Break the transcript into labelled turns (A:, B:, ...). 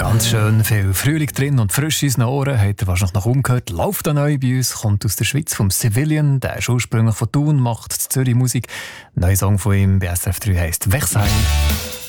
A: Ganz schön viel Frühling drin und frisch in unseren Ohren. Habt ihr wahrscheinlich noch umgehört. Läuft da neu bei uns, kommt aus der Schweiz vom Civilian. Der ist ursprünglich von Thun, macht Zürich Musik. Neuer Song von ihm bei SRF 3 heisst «Wechsein».